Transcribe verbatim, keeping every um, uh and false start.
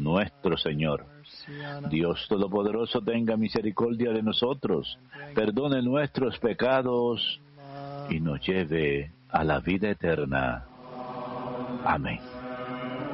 nuestro Señor. Dios Todopoderoso tenga misericordia de nosotros, perdone nuestros pecados y nos lleve a la vida eterna. Amén.